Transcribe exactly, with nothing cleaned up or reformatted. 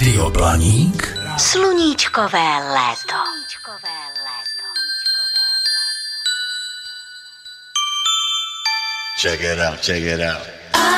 Rádio Blaník. Sluníčkové léto. Check it out, check it out.